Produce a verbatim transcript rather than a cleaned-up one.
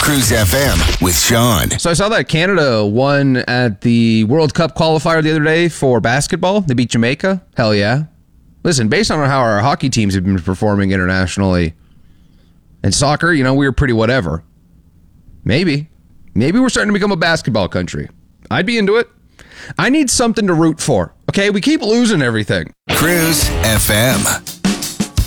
Cruise F M with Sean. So I saw that Canada won at the World Cup qualifier the other day for basketball. They beat Jamaica. Hell yeah. Listen, based on how our hockey teams have been performing internationally and soccer, you know, we were pretty whatever. Maybe. Maybe we're starting to become a basketball country. I'd be into it. I need something to root for. Okay, we keep losing everything. Cruise F M.